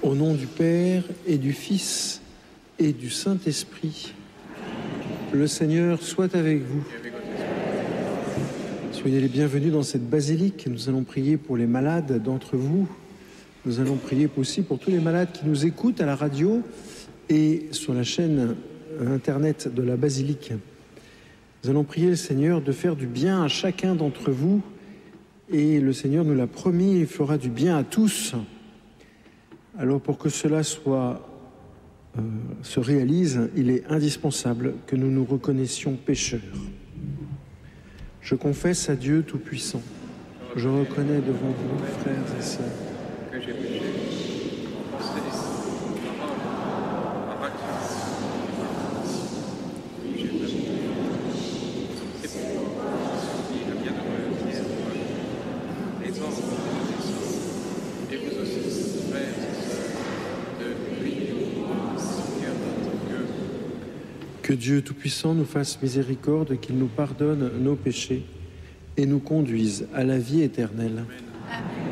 Au nom du Père et du Fils et du Saint-Esprit, le Seigneur soit avec vous. Soyez les bienvenus dans cette basilique. Nous allons prier pour les malades d'entre vous. Nous allons prier aussi pour tous les malades qui nous écoutent à la radio et sur la chaîne internet de la basilique. Nous allons prier le Seigneur de faire du bien à chacun d'entre vous. Et le Seigneur nous l'a promis, il fera du bien à tous. Alors pour que cela se réalise, il est indispensable que nous nous reconnaissions pécheurs. Je confesse à Dieu Tout-Puissant, je reconnais devant vous, frères et sœurs, que j'ai péché. Que Dieu Tout-Puissant nous fasse miséricorde, qu'il nous pardonne nos péchés et nous conduise à la vie éternelle. Amen.